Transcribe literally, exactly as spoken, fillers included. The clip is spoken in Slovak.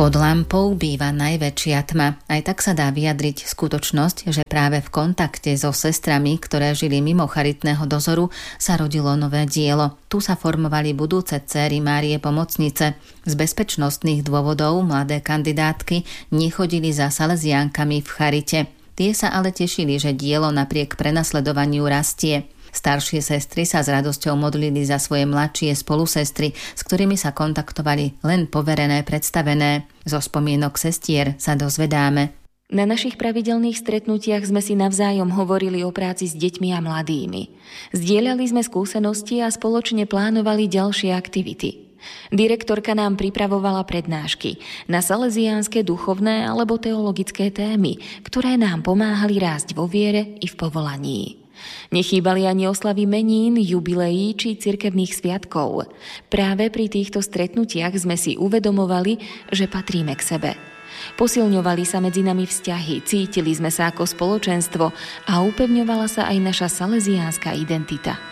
Pod lampou býva najväčšia tma. Aj tak sa dá vyjadriť skutočnosť, že práve v kontakte so sestrami, ktoré žili mimo charitného dozoru, sa rodilo nové dielo. Tu sa formovali budúce dcéry Márie Pomocnice. Z bezpečnostných dôvodov mladé kandidátky nechodili za salesiánkami v charite. Tie sa ale tešili, že dielo napriek prenasledovaniu rastie. Staršie sestry sa s radosťou modlili za svoje mladšie spolusestry, s ktorými sa kontaktovali len poverené predstavené. Zo spomienok sestier sa dozvedáme. Na našich pravidelných stretnutiach sme si navzájom hovorili o práci s deťmi a mladými. Zdieľali sme skúsenosti a spoločne plánovali ďalšie aktivity. Direktorka nám pripravovala prednášky na salesiánske duchovné alebo teologické témy, ktoré nám pomáhali rásť vo viere i v povolaní. Nechýbali ani oslavy menín, jubileí či cirkevných sviatkov. Práve pri týchto stretnutiach sme si uvedomovali, že patríme k sebe. Posilňovali sa medzi nami vzťahy, cítili sme sa ako spoločenstvo a upevňovala sa aj naša salesiánska identita.